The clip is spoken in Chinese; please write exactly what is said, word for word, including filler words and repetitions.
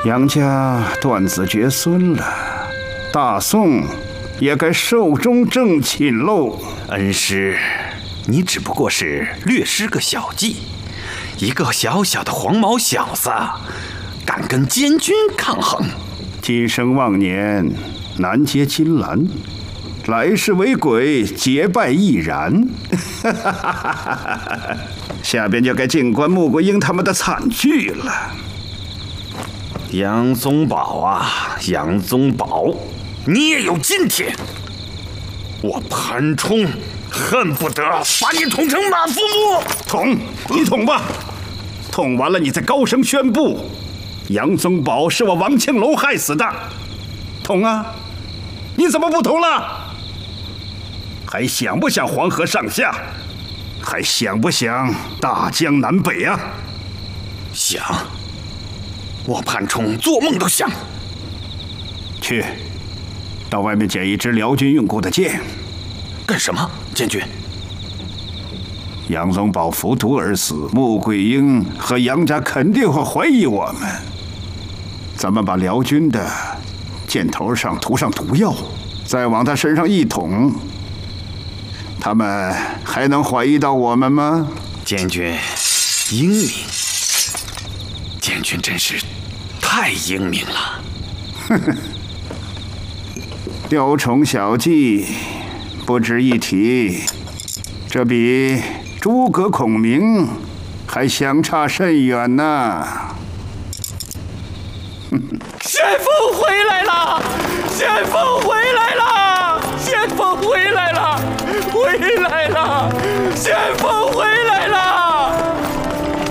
杨家断子绝孙了，大宋也该寿终正寝喽。 恩师，你只不过是略施个小计，一个小小的黄毛小子，敢跟监军抗衡？ 今生忘年，难接金兰；来世为鬼，结拜亦然。下边就该静观穆桂英他们的惨剧了。 杨宗保啊，杨宗保，你也有今天！我潘冲恨不得把你捅成马腹木！ 捅，你捅吧，捅完了你再高声宣布，杨宗保是我王庆楼害死的。捅啊！你怎么不捅了？还想不想黄河上下？还想不想大江南北啊？ 想，我潘冲做梦都想。 去，到外面捡一支辽军用过的剑。 干什么，监军？ 杨宗保服毒而死，穆桂英和杨家肯定会怀疑我们。咱们把辽军的箭头上涂上毒药，再往他身上一捅，他们还能怀疑到我们吗？ 监军英明，监军真是太英明了。 哼哼，雕虫小技不值一提，这比诸葛孔明还相差甚远呢。 旋风回来了！旋风回来了！旋风回来了！回来了！旋风回来了！